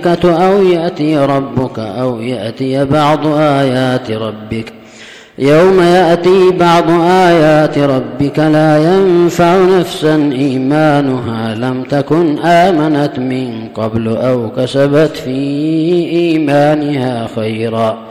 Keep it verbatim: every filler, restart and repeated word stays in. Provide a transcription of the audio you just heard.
أو يأتي ربك أو يأتي بعض آيات ربك يوم يأتي بعض آيات ربك لا ينفع نفسا إيمانها لم تكن آمنت من قبل أو كسبت في إيمانها خيرا